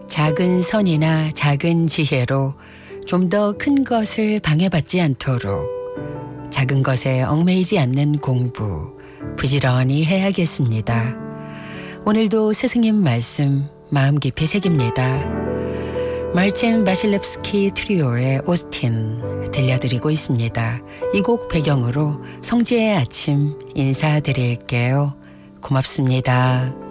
작은 선이나 작은 지혜로 좀 더 큰 것을 방해받지 않도록 작은 것에 얽매이지 않는 공부 부지런히 해야겠습니다. 오늘도 스승님 말씀 마음 깊이 새깁니다. 말첸 바실렙스키 트리오의 오스틴 들려드리고 있습니다. 이 곡 배경으로 성지의 아침 인사드릴게요. 고맙습니다.